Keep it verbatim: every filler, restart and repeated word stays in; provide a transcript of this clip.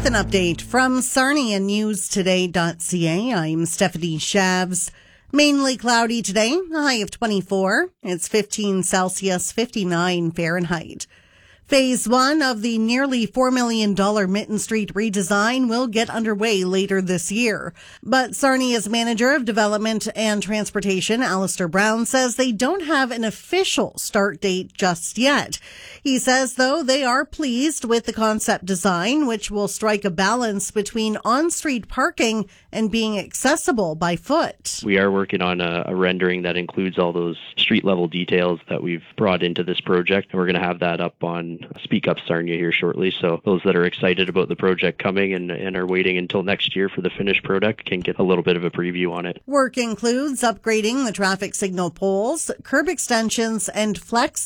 With an update from Sarnia News Today dot C A, I'm Stephanie Shavs. Mainly cloudy today, a high of twenty-four. It's fifteen Celsius, fifty-nine Fahrenheit. Phase one of the nearly four million dollars Mitten Street redesign will get underway later this year. But Sarnia's Manager of Development and Transportation, Alistair Brown, says they don't have an official start date just yet. He says, though, they are pleased with the concept design, which will strike a balance between on-street parking and being accessible by foot. We are working on a, a rendering that includes all those street-level details that we've brought into this project, and we're going to have that up on Speak Up Sarnia here shortly. So those that are excited about the project coming and, and are waiting until next year for the finished product can get a little bit of a preview on it. Work includes upgrading the traffic signal poles, curb extensions, and flex